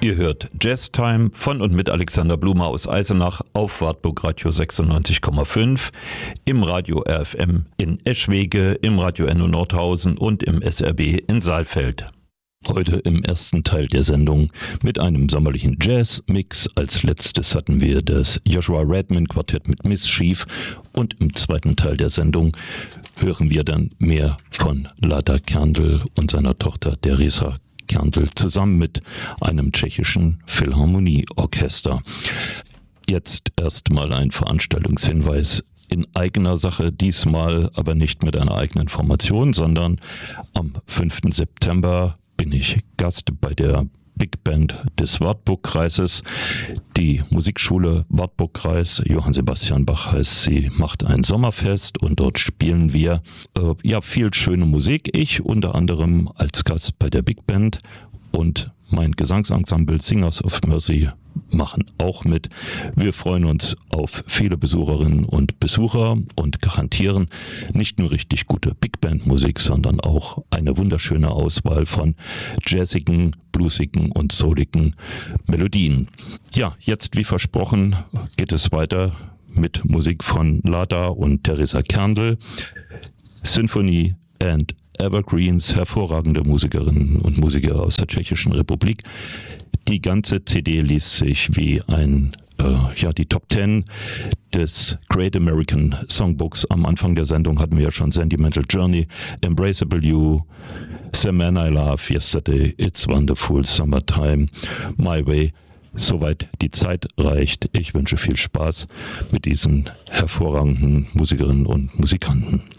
Ihr hört Jazz Time von und mit Alexander Blume aus Eisenach auf Wartburg Radio 96,5, im Radio RFM in Eschwege, im Radio Enno Nordhausen und im SRB in Saalfeld. Heute im ersten Teil der Sendung mit einem sommerlichen Jazz-Mix. Als letztes hatten wir das Joshua Redman Quartett mit Mischief und im zweiten Teil der Sendung hören wir dann mehr von Lada Kernl und seiner Tochter Teresa Kernl zusammen mit einem tschechischen Philharmonieorchester. Jetzt erstmal ein Veranstaltungshinweis in eigener Sache, diesmal aber nicht mit einer eigenen Formation, sondern am 5. September bin ich Gast bei der Big Band des Wartburgkreises. Die Musikschule Wartburgkreis, Johann Sebastian Bach heißt sie, macht ein Sommerfest und dort spielen wir viel schöne Musik. Ich unter anderem als Gast bei der Big Band und mein Gesangsensemble Singers of Mercy machen auch mit. Wir freuen uns auf viele Besucherinnen und Besucher und garantieren nicht nur richtig gute Big Band Musik, sondern auch eine wunderschöne Auswahl von jazzigen, bluesigen und souligen Melodien. Ja, jetzt wie versprochen geht es weiter mit Musik von Lada und Teresa Kernl. Symphony and Evergreens, hervorragende Musikerinnen und Musiker aus der Tschechischen Republik. Die ganze CD liest sich wie die Top 10 des Great American Songbooks. Am Anfang der Sendung hatten wir ja schon Sentimental Journey, Embraceable You, The Man I Love, Yesterday, It's Wonderful, Summertime, My Way. Soweit die Zeit reicht. Ich wünsche viel Spaß mit diesen hervorragenden Musikerinnen und Musikanten.